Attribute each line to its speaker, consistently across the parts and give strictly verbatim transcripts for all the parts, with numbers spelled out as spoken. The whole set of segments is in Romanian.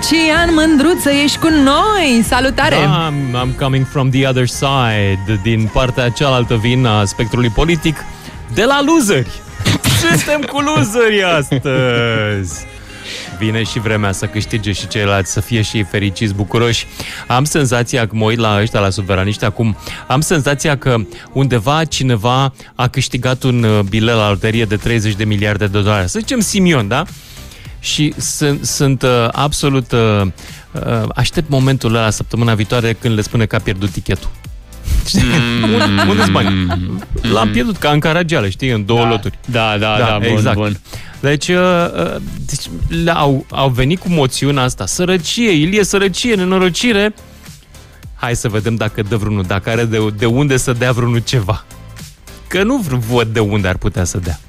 Speaker 1: Lucian Mândruță, ești cu noi! Salutare!
Speaker 2: Da, I'm, I'm coming from the other side. Din partea cealaltă vin a spectrului politic, de la loseri. Suntem cu loseri astăzi. Vine și vremea să câștige și ceilalți, să fie și fericiți, bucuroși. Am senzația că mă uit la ăștia, la suveraniști acum, am senzația că undeva cineva a câștigat un bilet la loterie de treizeci de miliarde de dolari. Să zicem Simion, da? Și sunt, sunt uh, absolut... Uh, uh, aștept momentul ăla săptămâna viitoare când le spune că a pierdut tichetul. Mm. Unde-s bani? L-am pierdut ca în Caragiale, știi, în două
Speaker 3: da.
Speaker 2: loturi.
Speaker 3: Da, da, da, da, bun,
Speaker 2: exact.
Speaker 3: bun.
Speaker 2: Deci, uh, deci au, au venit cu moțiunea asta. Sărăcie, Ilie, sărăcie, nenorocire. Hai să vedem dacă dă vreunul, dacă are de, de unde să dea vreunul ceva. Că nu văd de unde ar putea să dea.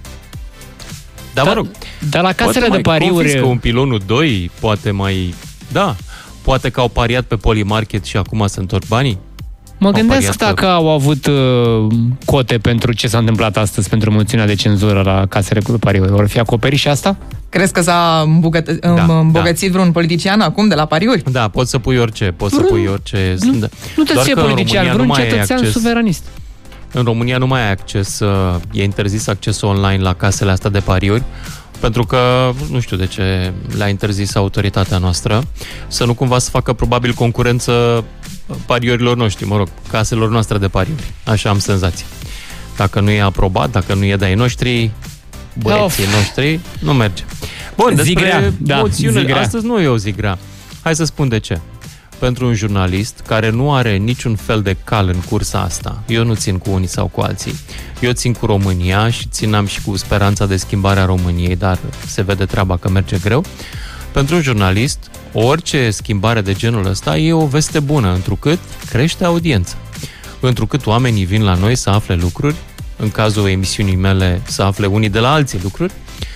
Speaker 2: Dar
Speaker 3: da,
Speaker 2: mă rog,
Speaker 3: dar la casele de pariuri...
Speaker 2: Poate un pilonul doi, poate mai... Da, poate că au pariat pe Polymarket și acum se întorc banii.
Speaker 3: Mă gândesc dacă au avut uh, cote pentru ce s-a întâmplat astăzi, pentru moțiunea de cenzură la casele de pariuri. Vor fi acoperit și asta?
Speaker 1: Crezi că s-a îmbogăt-
Speaker 2: da,
Speaker 1: îmbogățit da. vreun politician acum de la pariuri?
Speaker 2: Da, poți să pui orice, poți
Speaker 3: vreun...
Speaker 2: să pui orice...
Speaker 3: Nu, nu trebuie să fie politician, vreun cetățean acces... suveranist.
Speaker 2: În România nu mai ai acces, e interzis accesul online la casele astea de pariuri, pentru că, nu știu de ce le-a interzis autoritatea noastră, să nu cumva să facă probabil concurență pariurilor noștri, mă rog, caselor noastre de pariuri. Așa am senzație. Dacă nu e aprobat, dacă nu e de ai noștri, băieții of. noștri, nu merge. Bun, despre
Speaker 3: zigrea,
Speaker 2: moțiune,
Speaker 3: da,
Speaker 2: astăzi nu e o zi grea. Hai să spun de ce. Pentru un jurnalist care nu are niciun fel de cal în cursa asta, eu nu țin cu unii sau cu alții, eu țin cu România și ținam și cu speranța de schimbare a României, dar se vede treaba că merge greu. Pentru un jurnalist, orice schimbare de genul ăsta e o veste bună, întrucât crește audiență, întrucât oamenii vin la noi să afle lucruri, în cazul emisiunii mele să afle unii de la alții lucruri,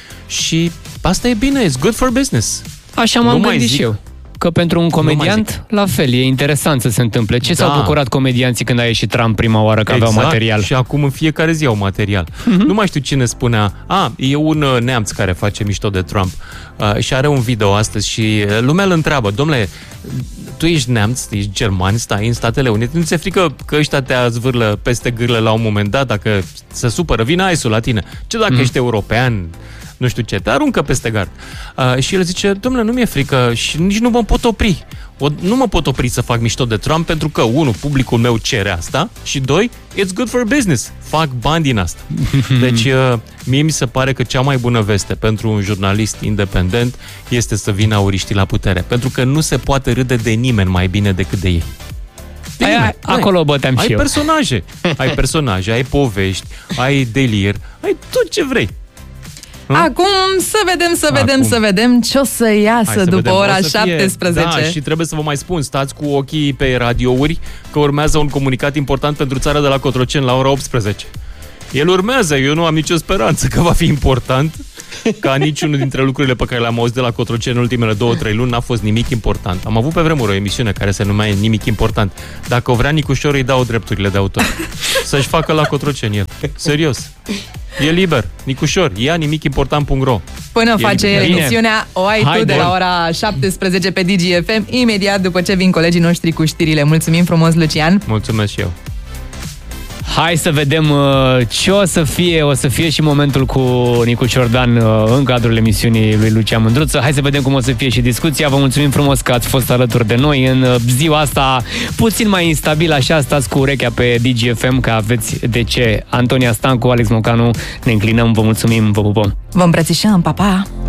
Speaker 2: și asta e bine, it's good for business.
Speaker 3: Așa m-am gândit și eu. Că pentru un comediant, la fel, e interesant să se întâmple. Ce da. s-au bucurat comedianții când a ieșit Trump prima oară că
Speaker 2: exact.
Speaker 3: aveau material?
Speaker 2: Și acum în fiecare zi au material. Uh-huh. Nu mai știu cine spunea, a, e un uh, neamț care face mișto de Trump uh, și are un video astăzi și uh, lumea îl întreabă, domnule, tu ești neamț, ești german, stai în Statele Unite, nu ți-e frică că ăștia te zvârlă peste gârlă la un moment dat, dacă se supără, vine aisul la tine. Ce dacă uh-huh. ești european, nu știu ce, te aruncă peste gard. Uh, și el zice, domnule, nu mi-e frică și nici nu mă pot opri. O, nu mă pot opri să fac mișto de Trump pentru că, unu, publicul meu cere asta și, doi, it's good for business. Fac bani din asta. Deci, uh, mie mi se pare că cea mai bună veste pentru un jurnalist independent este să vină auriștii la putere. Pentru că nu se poate râde de nimeni mai bine decât de ei. De
Speaker 3: ai, ai, acolo băteam și
Speaker 2: ai
Speaker 3: eu.
Speaker 2: Personaje, ai personaje, ai povești, ai delir, ai tot ce vrei.
Speaker 1: Acum să vedem, să vedem, Acum. să vedem ce o să iasă Hai după vedem. ora șaptesprezece.
Speaker 2: Da, și trebuie să vă mai spun, stați cu ochii pe radiouri că urmează un comunicat important pentru țara de la Cotroceni la ora optsprezece. El urmează, eu nu am nicio speranță că va fi important, ca niciunul dintre lucrurile pe care le-am auzit de la Cotroceni în ultimele două, trei luni n-a fost nimic important. Am avut pe vremuri o emisiune care se numea Nimic Important. Dacă o vrea Nicușor, îi dau drepturile de autor. Să-și facă la Cotroceni el. Serios. E liber. Nicușor, ia nimicimportant punct ro.
Speaker 1: Până
Speaker 2: e
Speaker 1: face
Speaker 2: liber.
Speaker 1: emisiunea, o ai Hai, tu de bun. la ora șaptesprezece pe Digi F M, imediat după ce vin colegii noștri cu știrile. Mulțumim frumos, Lucian!
Speaker 2: Mulțumesc și eu!
Speaker 3: Hai să vedem uh, ce o să fie. O să fie și momentul cu Nicu Ciordan uh, în cadrul emisiunii lui Lucian Mândruță. Hai să vedem cum o să fie și discuția. Vă mulțumim frumos că ați fost alături de noi în uh, ziua asta puțin mai instabil, așa, stați cu urechea pe Digi F M că aveți de ce. Antonia Stancu, Alex Mocanu, ne înclinăm, vă mulțumim, vă pupăm.
Speaker 1: Vă îmbrățișăm, pa, pa!